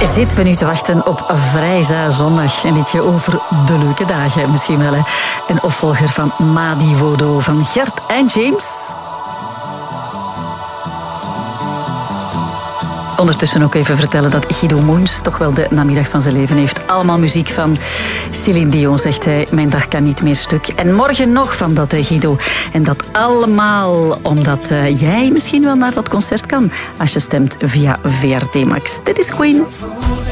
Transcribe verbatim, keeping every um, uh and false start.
Zitten we nu te wachten op Vrijza Zondag. Een liedje over de leuke dagen misschien wel. Hè? Een opvolger van Madi Wodo van Gert en James. Ondertussen ook even vertellen dat Guido Moens toch wel de namiddag van zijn leven heeft. Allemaal muziek van Céline Dion, zegt hij. Mijn dag kan niet meer stuk. En morgen nog van dat, Guido. En dat allemaal omdat uh, jij misschien wel naar dat concert kan als je stemt via V R T Max. Dit is Queen.